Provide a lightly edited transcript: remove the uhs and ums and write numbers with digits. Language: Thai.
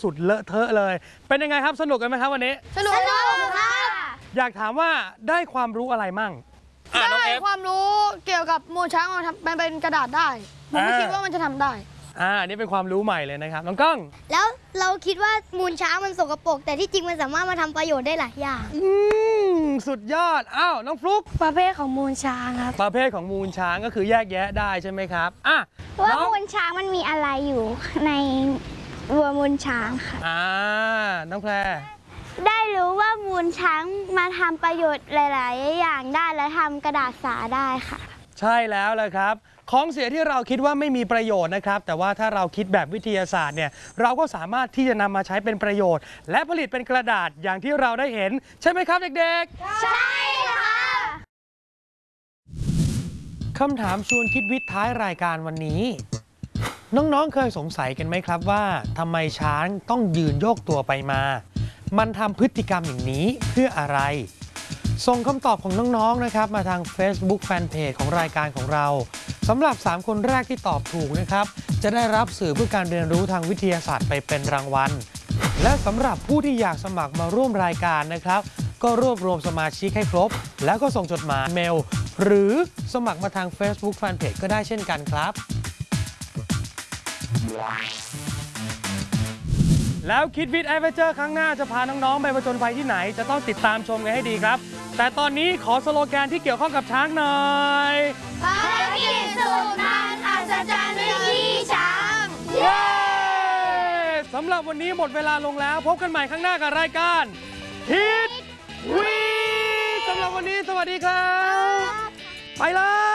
สุดเลอะเทอะเลยเป็นยังไงครับสนุกกันไหมครับวันนี้สนุกครับอยากถามว่าได้ความรู้อะไรมั่งได้ความรู้เกี่ยวกับมูลช้างมันเป็นกระดาษได้ผมไม่คิดว่ามันจะทำได้นี่เป็นความรู้ใหม่เลยนะครับน้องก้องแล้วเราคิดว่ามูลช้างมันสกปรกแต่ที่จริงมันสามารถมาทำประโยชน์ได้หลายอย่างสุดยอดน้องฟลุ๊กประเภทของมูลช้างครับประเภทของมูลช้างก็คือแยกแยะได้ใช่ไหมครับว่ามูลช้างมันมีอะไรอยู่ในวัวมูลช้างค่ะน้องแพรได้รู้ว่ามูลช้างมาทำประโยชน์หลาย ๆ อย่างได้และทำกระดาษสาได้ค่ะใช่แล้วแหละครับของเสียที่เราคิดว่าไม่มีประโยชน์นะครับแต่ว่าถ้าเราคิดแบบวิทยาศาสตร์เนี่ยเราก็สามารถที่จะนำมาใช้เป็นประโยชน์และผลิตเป็นกระดาษอย่างที่เราได้เห็นใช่ไหมครับเด็กๆใช่ค่ะคำถามชวนคิดวิทย์ท้ายรายการวันนี้น้องๆเคยสงสัยกันไหมครับว่าทำไมช้างต้องยืนโยกตัวไปมามันทำพฤติกรรมอย่างนี้เพื่ออะไรส่งคำตอบของน้องๆนะครับมาทาง Facebook Fanpage ของรายการของเราสำหรับ 3 คนแรกที่ตอบถูกนะครับจะได้รับสื่อเพื่อการเรียนรู้ทางวิทยาศาสตร์ไปเป็นรางวัลและสำหรับผู้ที่อยากสมัครมาร่วมรายการนะครับก็รวบรวมสมาชิกให้ครบแล้วก็ส่งจดหมายเมลหรือสมัครมาทาง Facebook Fanpage ก็ได้เช่นกันครับแล้วคิดวิทย์แอดเวนเจอร์ครั้งหน้าจะพาน้องๆไปผจญภัยที่ไหนจะต้องติดตามชมกันให้ดีครับแต่ตอนนี้ขอสโลแกนที่เกี่ยวข้องกับช้างหน่อยภารกิจสุดมันอัศจรรย์วิถีช้างเย้สำหรับวันนี้หมดเวลาลงแล้วพบกันใหม่ครั้งหน้ากับรายการคิดวิทย์สำหรับวันนี้สวัสดีครับไปเลย